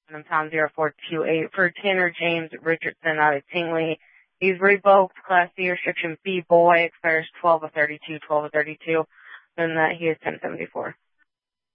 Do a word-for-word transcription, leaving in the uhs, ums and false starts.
and I'm Tom zero four two eight for Tanner James Richardson out of Tingley. He's revoked Class C restriction B boy, expires twelve of thirty-two, twelve of thirty-two, and that he is ten seventy-four.